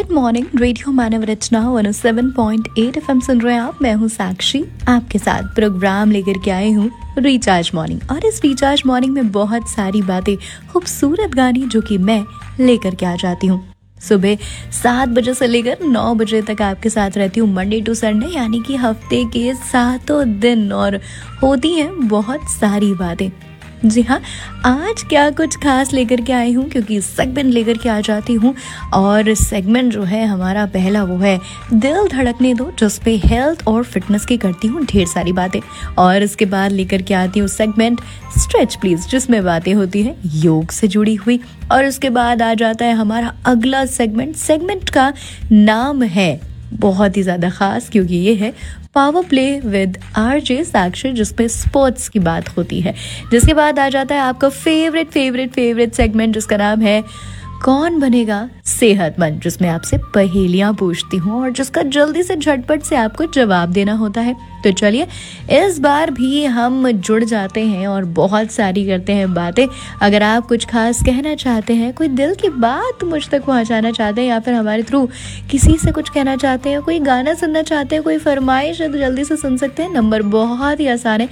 Good morning. Radio मानव रचना 107.8 FM सुन रहे हैं आप। मैं हूँ साक्षी, आपके साथ प्रोग्राम लेकर के आई हूँ रिचार्ज मॉर्निंग। और इस रिचार्ज मॉर्निंग में बहुत सारी बातें, खूबसूरत गाने जो कि मैं लेकर के आ जाती हूँ। सुबह 7 बजे से लेकर 9 बजे तक आपके साथ रहती हूँ, मंडे टू संडे, यानी कि हफ्ते के 7 दिन। और होती हैं बहुत सारी बातें। जी हाँ, आज क्या कुछ खास लेकर के आई हूँ, क्योंकि सेगमेंट लेकर के आ जाती हूँ। और सेगमेंट जो है हमारा पहला वो है दिल धड़कने दो, जिस पे हेल्थ और फिटनेस की करती हूँ ढेर सारी बातें। और इसके बाद लेकर के आती हूँ सेगमेंट स्ट्रेच प्लीज, जिसमें बातें होती हैं योग से जुड़ी हुई। और उसके बाद आ जाता है हमारा अगला सेगमेंट का नाम है बहुत ही ज़्यादा खास, क्योंकि ये है पावर प्ले विद आरजे साक्षी, जिसपे स्पोर्ट्स की बात होती है। जिसके बाद आ जाता है आपका फेवरेट सेगमेंट, जिसका नाम है कौन बनेगा सेहतमंद, जिसमें आपसे पहेलियां पूछती हूँ और जिसका जल्दी से झटपट से आपको जवाब देना होता है। तो चलिए इस बार भी हम जुड़ जाते हैं और बहुत सारी करते हैं बातें। अगर आप कुछ खास कहना चाहते हैं, कोई दिल की बात मुझ तक पहुंचाना चाहते हैं, या फिर हमारे थ्रू किसी से कुछ कहना चाहते हैं, कोई गाना सुनना चाहते हैं, कोई फरमाइश है, तो जल्दी से सुन सकते हैं। नंबर बहुत ही आसान है,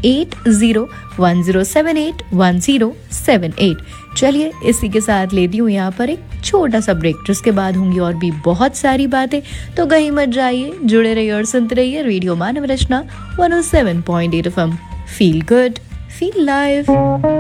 8010781078। चलिए इसी के साथ लेती हूँ यहाँ पर एक छोटा सा ब्रेक, जिसके बाद होंगी और भी बहुत सारी बातें। तो कहीं मत जाइए, जुड़े रहिए और सुनते रहिए रेडियो मानव रचना 107.8 FM। Feel good, feel live.